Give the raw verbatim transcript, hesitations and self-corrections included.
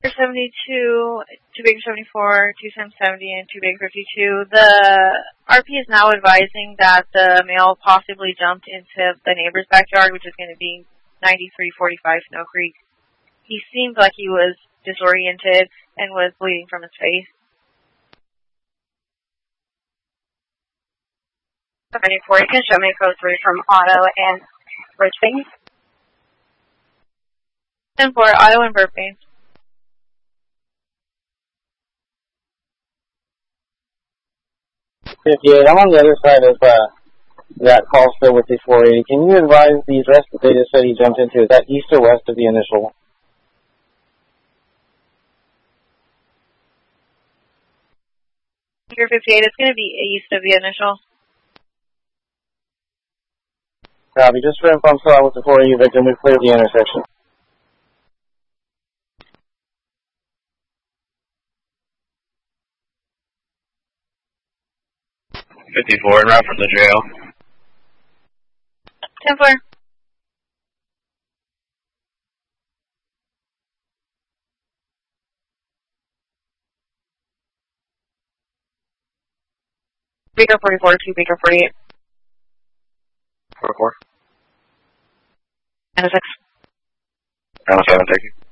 seventy-two, two Baker seventy-four, two Sam seventy, and two Baker fifty-two. The R P is now advising that the male possibly jumped into the neighbor's backyard, which is going to be ninety-three forty-five Snow Creek. He seemed like he was disoriented and was bleeding from his face. seventy-four, you can show me code three from Otto and Bridgebank. ten four, Otto and Burbank. fifty-eight, I'm on the other side of uh, that call still with the four eighty. Can you advise the address that they just said he jumped into? Is that east or west of the initial? Baker fifty-eight, it's going to be east of the initial. Copy, just for info, I'm still out with the four eighty victim. We've cleared the intersection. fifty-four, en route from the jail. ten four. Baker forty-four, two Baker forty-eight. four four. And a six. Round seven, thank you.